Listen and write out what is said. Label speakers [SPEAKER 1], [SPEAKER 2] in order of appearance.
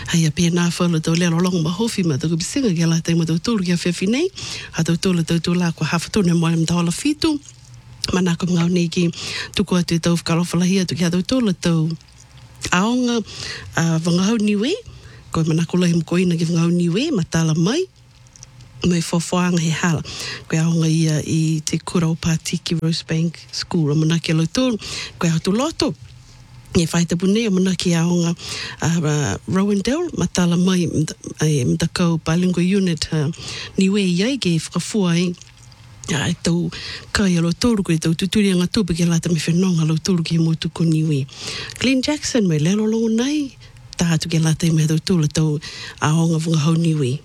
[SPEAKER 1] Hai a pēnā whala tau lero long mahofi ma tau kubisinga kia la tau matau tūru kia whiwhi nei. Ha tau tūla tau tūla kua hawhatone moale mtahola fitu. Mana ko ngau nei ki tuku atu tau whakalofalahia tu kia tau tūla tau aonga wangahau niwe. Koe mana ko lahi mkoina ki wangahau niwe matala mai. Mai whawhanga he hala. Koe aonga ia I te kura o Pātiki Rosebank School. O mana ki alo tūru. Koe hatu loto. Nge whaita pune o mana ki aonga Rowendale, matala mai mtakau bilingual unit niwe iai ke whakafua ai tau kai alo tōru koe tau tuturi anga tūpa ki lata me whenonga alo tōru ki mo tuku niwe. Glenn Jackson mai lelo longo nei, tātu ki lata me tau tūla tau aonga wangahau niwe.